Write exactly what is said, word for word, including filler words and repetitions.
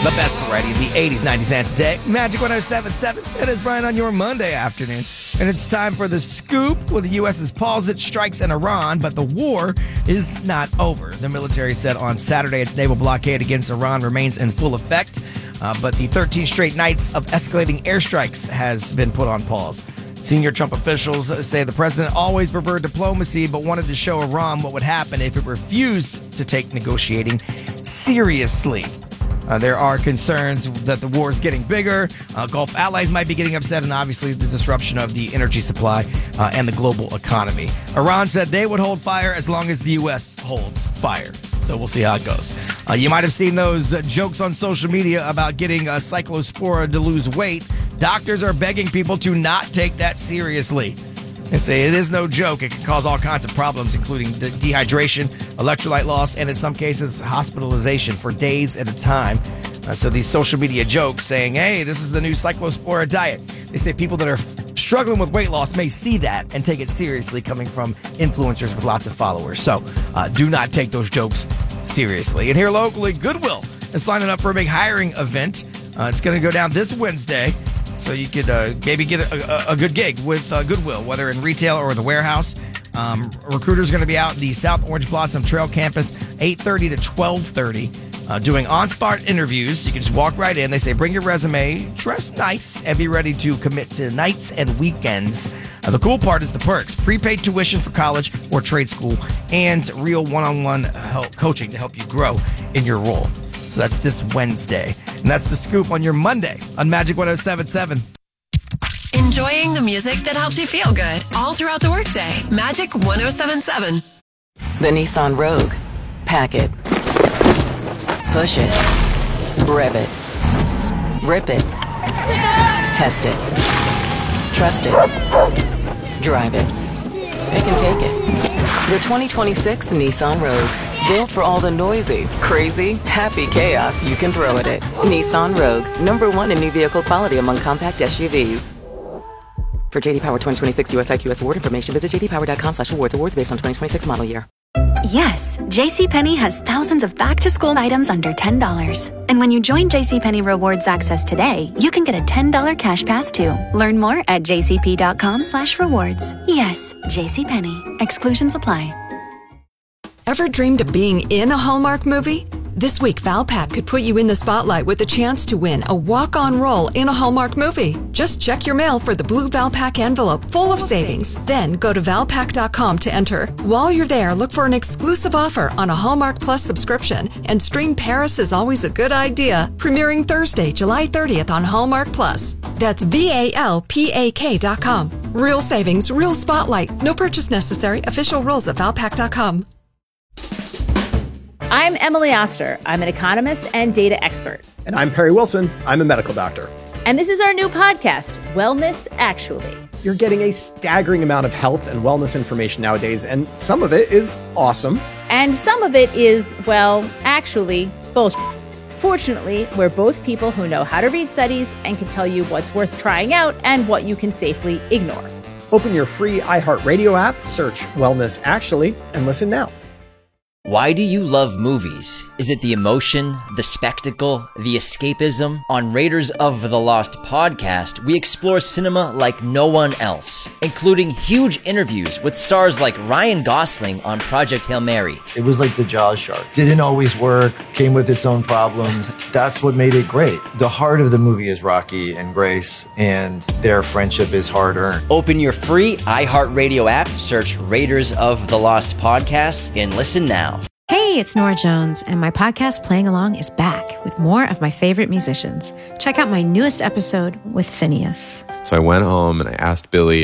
The best variety of the eighties, nineties, and today. Magic one oh seven point seven. It is Brian on your Monday afternoon. And it's time for the scoop with the U S's pulls its strikes in Iran, but the war is not over. The military said on Saturday its naval blockade against Iran remains in full effect, uh, but the thirteen straight nights of escalating airstrikes has been put on pause. Senior Trump officials say the president always preferred diplomacy, but wanted to show Iran what would happen if it refused to take negotiating seriously. Uh, there are concerns that the war is getting bigger. Uh, Gulf allies might be getting upset, and obviously the disruption of the energy supply uh, and the global economy. Iran said they would hold fire as long as the U S holds fire. So we'll see how it goes. Uh, you might have seen those uh, jokes on social media about getting a cyclospora to lose weight. Doctors are begging people to not take that seriously. They say it is no joke. It can cause all kinds of problems, including de- dehydration, electrolyte loss, and in some cases, hospitalization for days at a time. Uh, so these social media jokes saying, hey, this is the new cyclospora diet. They say people that are f- struggling with weight loss may see that and take it seriously, coming from influencers with lots of followers. So uh, do not take those jokes seriously. And here locally, Goodwill is lining up for a big hiring event. Uh, it's going to go down this Wednesday. So you could uh, maybe get a, a, a good gig with uh, Goodwill, whether in retail or the warehouse. Um, recruiters are going to be out in the South Orange Blossom Trail campus, eight thirty to twelve thirty, uh, doing on-spot interviews. You can just walk right in. They say bring your resume, dress nice, and be ready to commit to nights and weekends. Uh, the cool part is the perks: prepaid tuition for college or trade school, and real one-on-one help coaching to help you grow in your role. So that's this Wednesday. And that's the scoop on your Monday on Magic one oh seven point seven. Enjoying the music that helps you feel good all throughout the workday. Magic one oh seven point seven. The Nissan Rogue. Pack it. Push it. Rev it. Rip it. Test it. Trust it. Drive it. Pick and take it. The twenty twenty-six Nissan Rogue. Built for all the noisy, crazy, happy chaos you can throw at it. Nissan Rogue, number one in new vehicle quality among compact S U Vs. For J D Power twenty twenty-six U S I Q S award information, visit j d power dot com slash awards. Awards based on twenty twenty-six model year. Yes, JCPenney has thousands of back-to-school items under ten dollars. And when you join JCPenney Rewards Access today, you can get a ten dollars cash pass too. Learn more at j c p dot com slash rewards. Yes, JCPenney. Exclusions apply. Ever dreamed of being in a Hallmark movie? This week, Valpak could put you in the spotlight with a chance to win a walk-on role in a Hallmark movie. Just check your mail for the blue Valpak envelope full of savings. Then go to valpak dot com to enter. While you're there, look for an exclusive offer on a Hallmark Plus subscription and stream Paris is Always a Good Idea, premiering Thursday, July thirtieth on Hallmark Plus. That's V A L P A K dot com. Real savings, real spotlight. No purchase necessary. Official rules at valpak dot com. I'm Emily Oster. I'm an economist and data expert. And I'm Perry Wilson. I'm a medical doctor. And this is our new podcast, Wellness Actually. You're getting a staggering amount of health and wellness information nowadays, and some of it is awesome. And some of it is, well, actually, bullshit. Fortunately, we're both people who know how to read studies and can tell you what's worth trying out and what you can safely ignore. Open your free iHeartRadio app, search Wellness Actually, and listen now. Why do you love movies? Is it the emotion, the spectacle, the escapism? On Raiders of the Lost podcast, we explore cinema like no one else, including huge interviews with stars like Ryan Gosling on Project Hail Mary. It was like the Jaws shark. Didn't always work, came with its own problems. That's what made it great. The heart of the movie is Rocky and Grace, and their friendship is hard-earned. Open your free iHeartRadio app, search Raiders of the Lost podcast, and listen now. Hey, it's Nora Jones, and my podcast Playing Along is back with more of my favorite musicians. Check out my newest episode with Phineas. So I went home and I asked Billy